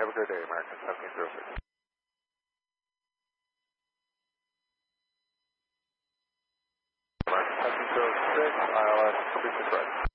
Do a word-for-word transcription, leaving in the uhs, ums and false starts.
Have a good day, American seventeen zero six. American seventeen zero six, I L S, please correct.